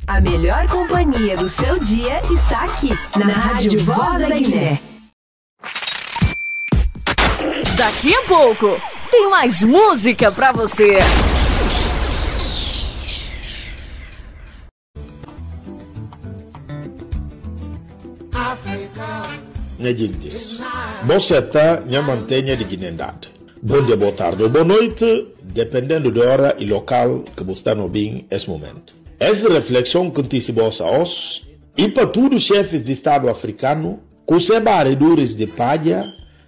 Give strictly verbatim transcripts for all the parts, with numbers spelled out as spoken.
A melhor companhia do seu dia está aqui, na Rádio Voz da Guiné. Daqui a pouco, tem mais música pra você. Minha gente, você está na mantenha de Guiné-Ndade. Bom dia, boa tarde ou boa noite, dependendo da hora e local que você está no bem nesse momento. Essa reflexão que antecipa-se a nós e para todos os chefes de Estado africano, que os barredores de palha,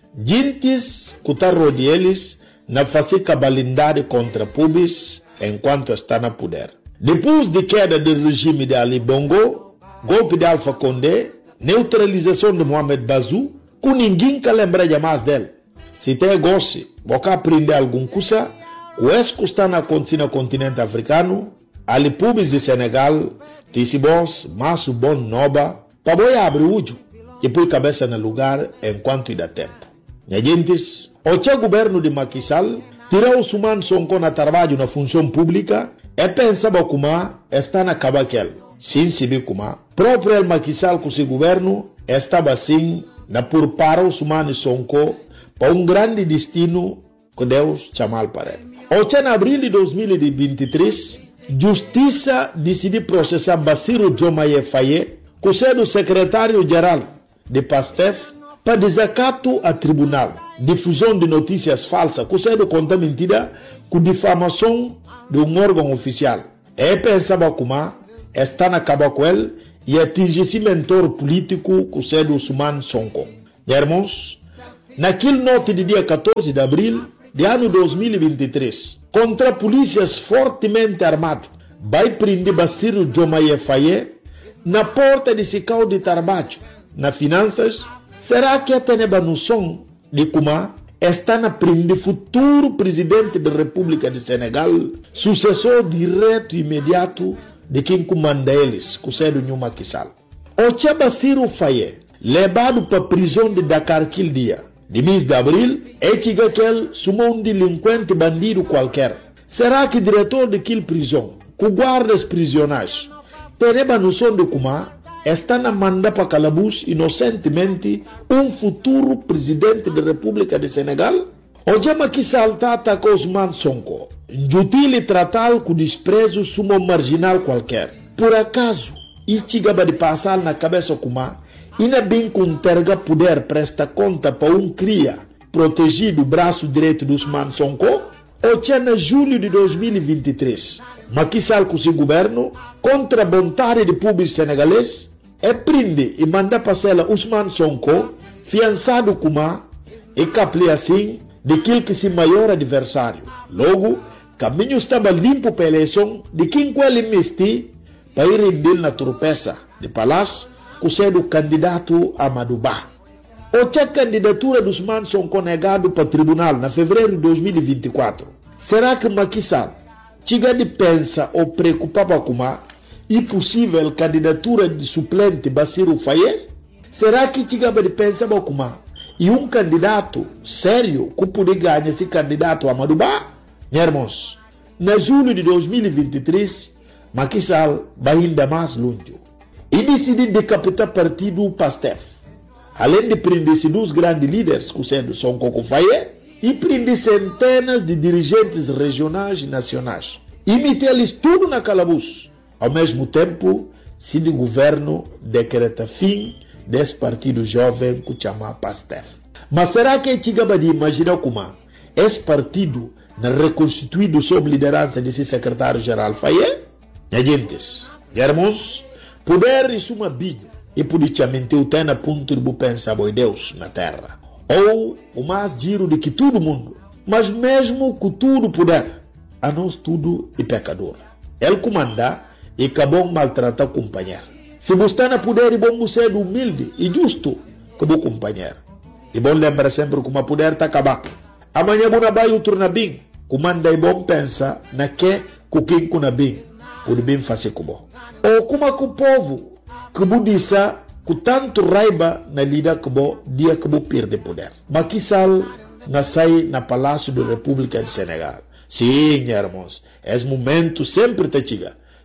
gentes que estão rodeados na fazer cabalindade contra pobres enquanto está na poder. Depois de queda do regime de Ali Bongo, golpe de Alpha Condé, neutralização de Mohamed Bazoum, que ninguém que lembra mais dele. Se tem gosto, você aprender alguma coisa, o esse que está acontecendo no continente africano, ali pobres de Senegal, Tissibos, Masso Bon Noba, para boi abrir o olho e pôr cabeça no lugar enquanto dá tempo. Minha gentes, o governo de Macky Sall tirou os humanos Sonko na trabalho na função pública e pensava como está na cabaquel. Sim, se viu como próprio Macky Sall com seu governo estava assim na por para os humanos Sonko para um grande destino que Deus chamou para ele. O em abril de dois mil e vinte e três, Justiça decidiu processar Bassirou Diomaye Faye, que é o secretário-geral de PASTEF, para desacato a tribunal, difusão de notícias falsas, que é conta mentira, com difamação de um órgão oficial. E pensava como está na caba com ele e atingir esse mentor político, que é o Ousmane Sonko. Irmãos, naquele noite de dia quatorze de abril de ano dois mil e vinte e três, contra polícias fortemente armados, vai prender Bassirou Diomaye Faye na porta de Sicau de Tarbacho, na finanças. Será que a teneba noção de como está na prender futuro presidente da República de Senegal, sucessor direto e imediato de quem comanda eles, que é o Macky Sall? O Tia Bassirou Faye, levado para a prisão de Dakar aquele dia, de mês de abril, é que ele sumou um delinquente bandido qualquer. Será que o diretor daquela prisão, que guarda os prisioneiros, tem a noção de como está na manda para calabouço inocentemente um futuro presidente da República de Senegal? O Jama que salta atacou Ousmane Sonko, injutil tratá-lo com desprezo sumo marginal qualquer. Por acaso, e chegava de passar na cabeça como e não bem com terga poder presta conta para um cria protegido o braço direito do Ousmane Sonko? O tinha em julho de dois mil e vinte e três, Macky Sall com seu governo, contra a vontade de público senegalês, é prende e manda passar Ousmane Sonko, fiançado como e caple assim daquele que se maior adversário. Logo, caminho estava limpo para a eleição de quem com ele investi para ir render na tropeça de palácio, que é do candidato Amadou Ba. O tinha candidatura dos Ousmane Sonko negado para o tribunal na fevereiro de dois mil e vinte e quatro. Será que Macky Sall chega de pensa ou preocupava com a impossível candidatura de suplente Bassirou Faye? Será que chegava de pensar com a e um candidato sério que poderia ganhar esse candidato Amadou Ba? Meus irmãos, na julho de dois mil e vinte e três, Macky Sall vai ainda mais longe e decidiu decapitar o partido PASTEF. Além de prender dois grandes líderes, que sendo Sonko Faye, e prender centenas de dirigentes regionais e nacionais. E meter-lhes tudo na calabouço. Ao mesmo tempo, se o governo decreta fim desse partido jovem que chama PASTEF. Mas será que é chegava de imaginar como esse partido não reconstituído sob liderança desse secretário-geral Faye? Minha gentes, irmãos, poder isso uma biga e politicamente o tem na ponto de pensar boi Deus na terra. Ou o mais giro de que todo mundo, mas mesmo que tudo puder, a nós tudo é pecador. Ele comanda e acabou maltratar o companheiro. Se você não puder, é bom ser humilde e justo como o companheiro. E bom lembrar sempre que o poder está acabado. Amanhã você vai o turno bem. Comanda é bom pensar na que com quem kuna bem, pode bem fazer como. Ou como que o povo que você disse com tanto raiva na lida que bo dia que bo perde poder. Macky Sall nasceu na Palácio da República de Senegal. Sim, irmãos, esse momento sempre te chega.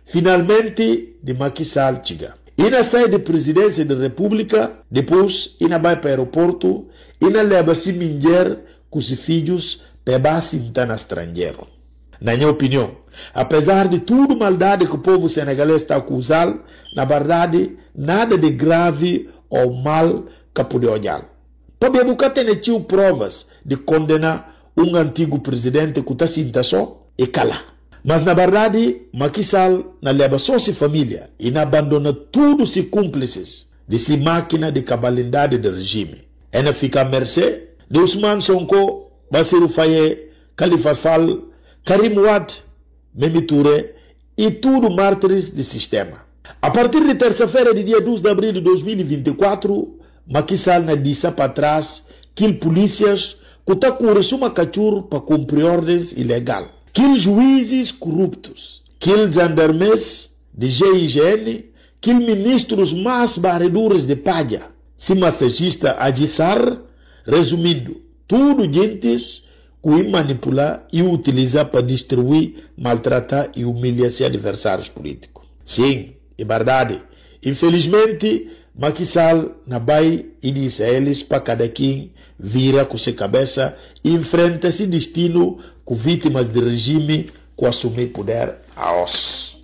Finalmente, de Macky Sall chega. Ina sai de presidência da República, depois ina vai para o aeroporto, ina leva si mulher com os filhos para base no estrangeiro. Na minha opinião, apesar de tudo maldade que o povo senegalês está acusando, na verdade, nada de grave ou mal que pode olhar. Também nunca tem tido provas de condenar um antigo presidente que está sinta só e cala. Mas na verdade, Macky Sall na leva só sua família e na abandona todos os cúmplices de sua máquina de cabalidade do regime. Ela fica à mercê de Ousmane Sonko, Bassirou Faye, Khalifa Sall, Karim Wade, Mimi Touré e tudo mártires do sistema. A partir de terça-feira, de dia doze de abril de dois mil e vinte e quatro, Macky Sall na disse para trás que polícias que estão com uma cachorro para cumprir ordens ilegais, que juízes corruptos, que gendarmes de G I G N, que ministros mais barredores de palha, se massagista Adissar, resumindo, tudo gentes que manipular e utilizar para destruir, maltratar e humilhar seus adversários políticos. Sim, é verdade. Infelizmente, Macky Sall na vai e disse a eles para cada quem vira com sua cabeça e enfrenta esse destino com vítimas do regime que assumir poder a os.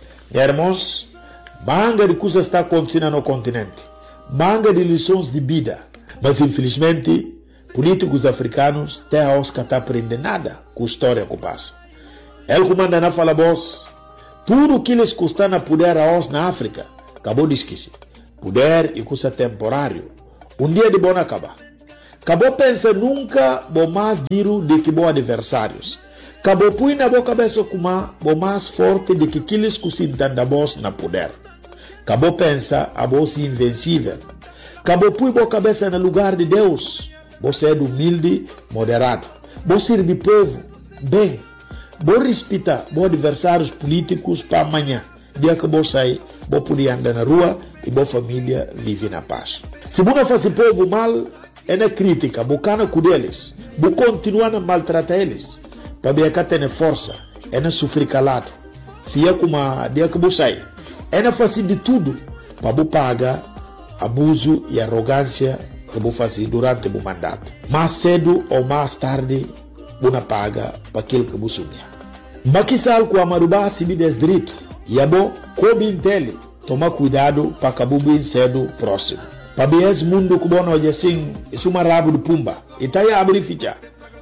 Irmãos, manga de coisas está acontecendo no continente, manga de lições de vida, mas infelizmente políticos africanos até a os que não aprendem nada com a história que passa. Ele comanda na fala boss, tudo o que eles custam a poder a os na África, acabou de esquecer. Poder e coisa temporário. Um dia de bom acabar. Acabou pensa nunca bom mais diro de que bom adversários. Acabou põe na boa cabeça como bom mais forte de que aqueles que se entendem boss na poder. Acabou pensa a boss invencível. Acabou põe boa cabeça no lugar de Deus. Você é humilde, moderado. Você serve povo, bem. Você respeita bom adversários políticos para amanhã. Dia que você sair, você poder andar na rua e boa família vive na paz. Se você faz o povo mal, é na crítica, bocana com eles, você continua a maltratar eles, para ver que tem força, é na sofrer calado, fia como a dia que você sai, é na fazer de tudo, para você pagar abuso e arrogância que você faz durante o mandato. Mais cedo ou mais tarde, você paga para aquilo que você sonha. Macky Sall com a Marubá se me desdireito, e a bom, como entende, toma cuidado para que bem cedo próximo. Para ver esse mundo que bom hoje assim, isso é uma rabo de pumba. E tá aí a abrir ficha.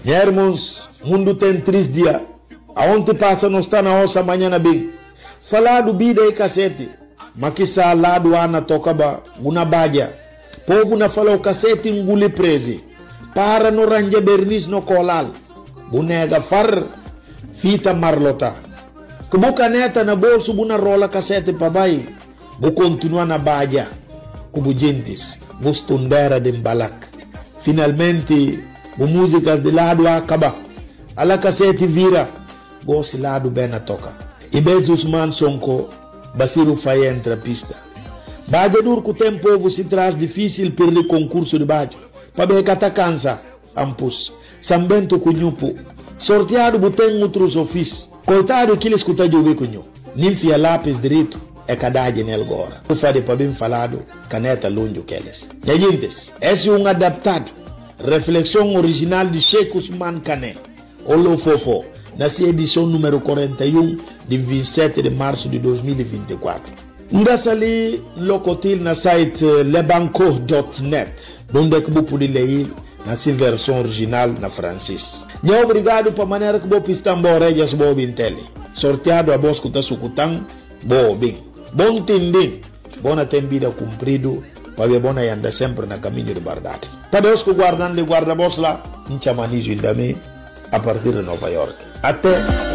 Irmãos, mundo tem três dias. Aonde passa não está na ossa amanhã na bem. Falar do vida e cacete. Macky Sall lá do Ana tocaba, uma badia. Povo na fala o cacete engole prese. Para no range bernis no colal. Bunega far, fita marlota. Que boca neta na bolso, buna rola cacete para baixo. Vou continuar na badia, como gentes, vou estudar de embalak. Finalmente, vou músicas de lado a acabar. A la cassete vira, vou se lado bem na toca. E bez Ousmane Sonko, Bassirou Faye entra a pista. Badia dur que o tempo se traz difícil perder concurso de badia. Para ver que tá cansa, ampus. Sambento cunhupo. Sorteado botem outros ofícios. Coitado que ele escuta de ouvir cunhu. Ninfia lápis direito. É cadade nele agora. Eu falei para bem falado, caneta longe que eles. Gente, esse é um adaptado. Reflexão original de Sheikh Ousmane Kané. Olo Fofo, nessa edição número quarenta e um de vinte e sete de março de dois mil e vinte e quatro. Ndassa ali, locotil na site lebanco ponto net, onde que você pode ler nessa versão original na francês. E obrigado para a maneira que você pista embora e as boas bintele. Sorteado a voz que está sucutando, boa bem. Bom tendem, bona tem vida cumprido, para ver bona anda sempre na caminho de verdade. Para Deus que guardando de guarda-voz lá, em chamanizo ainda a partir de Nova York. Até